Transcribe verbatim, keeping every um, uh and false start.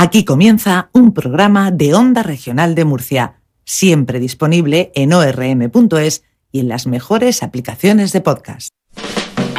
Aquí comienza un programa de Onda Regional de Murcia, siempre disponible en o r m punto es y en las mejores aplicaciones de podcast.